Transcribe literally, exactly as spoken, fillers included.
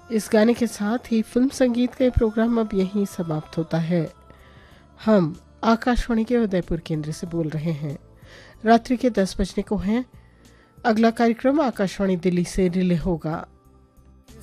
इस गाने के साथ ही फिल्म संगीत का ये प्रोग्राम अब यहीं समाप्त होता है। हम आकाशवाणी के उदयपुर केंद्र से बोल रहे हैं। रात्रि के दस बजने को हैं। अगला कार्यक्रम आकाशवाणी दिल्ली से रिले होगा।